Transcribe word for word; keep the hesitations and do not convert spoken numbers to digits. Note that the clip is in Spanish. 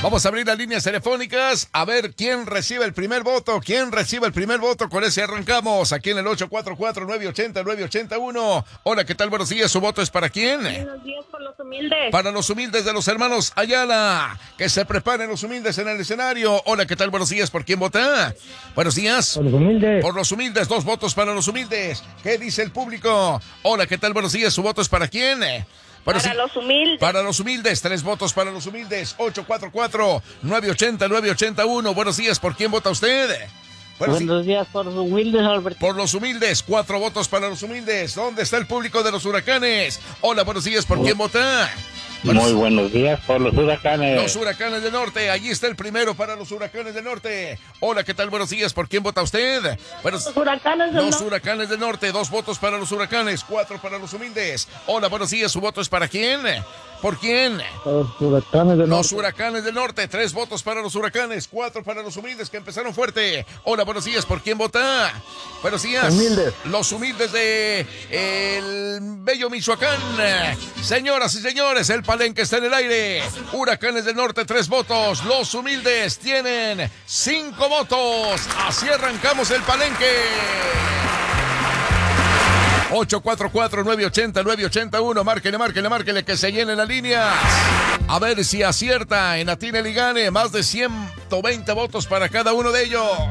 Vamos a abrir las líneas telefónicas, a ver quién recibe el primer voto, quién recibe el primer voto. Con ese arrancamos, aquí en el ocho cuatro cuatro, nueve ocho cero, nueve ocho uno. Hola, ¿qué tal? Buenos días, ¿su voto es para quién? Buenos días por los humildes. Para los humildes de los hermanos Ayala, que se preparen los humildes en el escenario. Hola, ¿qué tal? Buenos días, ¿por quién vota? Buenos días. Por los humildes. Por los humildes, dos votos para los humildes. ¿Qué dice el público? Hola, ¿qué tal? Buenos días, ¿su voto es para quién? Para si, los humildes. Para los humildes, tres votos para los humildes. ocho cuatro cuatro, nueve ocho cero, nueve ocho uno. Buenos días, ¿por quién vota usted? Buenos, Buenos días por los humildes, Alberto. Por los humildes, cuatro votos para los humildes. ¿Dónde está el público de los huracanes? Hola, buenos días, ¿por quién vota? Buenos... Muy buenos días por los huracanes. Los huracanes del norte, allí está el primero para los huracanes del norte. Hola, ¿qué tal? Buenos días, ¿por quién vota usted? Buenos... Los huracanes del Los norte. huracanes del norte, dos votos para los huracanes, cuatro para los humildes. Hola, buenos días, ¿su voto es para quién? ¿Por quién? Los huracanes del norte. Los huracanes del norte, tres votos para los huracanes, cuatro para los humildes que empezaron fuerte. Hola, buenos días, ¿por quién vota? Buenos días. Humildes. Los humildes de el bello Michoacán. Señoras y señores, el palenque está en el aire. Huracanes del norte, tres votos. Los humildes tienen cinco votos. Así arrancamos el palenque. ocho cuatro cuatro, nueve ocho cero, nueve ocho uno. Márquenle, márquenle, márquenle que se llenen las líneas. A ver si acierta en Atine y gane. Más de ciento veinte votos para cada uno de ellos.